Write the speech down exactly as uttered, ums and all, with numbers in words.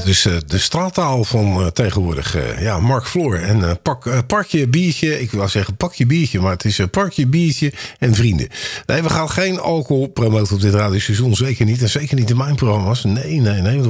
dat is uh, de straattaal van uh, tegenwoordig. Uh, ja, Mark Floor. En uh, pak, uh, pak je biertje. Ik wil zeggen pak je biertje. Maar het is uh, pak je biertje en vrienden. Nee, we gaan geen alcohol promoten op dit radiostation. Zeker niet. En zeker niet in mijn programma's. Nee, nee, nee.